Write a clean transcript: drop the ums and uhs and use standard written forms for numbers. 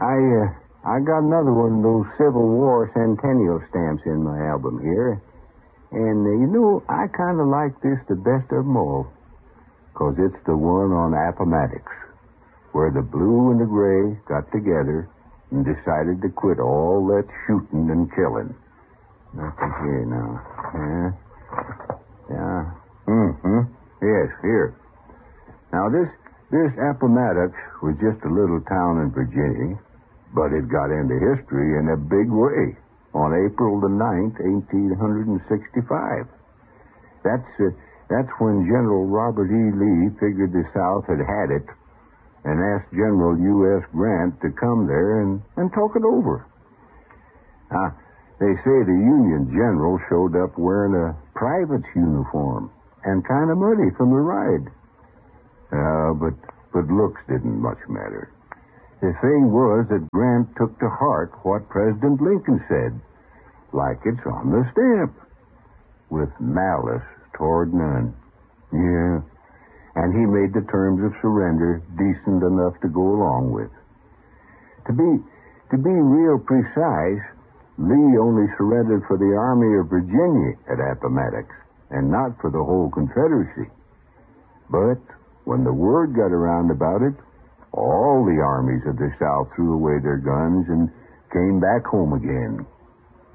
I got another one of those Civil War centennial stamps in my album here. And, I kind of like this the best of them all. 'Cause it's the one on Appomattox, where the blue and the gray got together and decided to quit all that shooting and killing. Nothing here now. Yeah. Yes, here. Now, this Appomattox was just a little town in Virginia, but it got into history in a big way on April the 9th, 1865. That's when General Robert E. Lee figured the South had it and asked General U.S. Grant to come there and talk it over. Now, they say the Union general showed up wearing a private's uniform and kind of muddy from the ride. But looks didn't much matter. The thing was that Grant took to heart what President Lincoln said, like it's on the stamp, with malice toward none. Yeah. And he made the terms of surrender decent enough to go along with. To be real precise, Lee only surrendered for the Army of Virginia at Appomattox, and not for the whole Confederacy. But when the word got around about it, all the armies of the South threw away their guns and came back home again.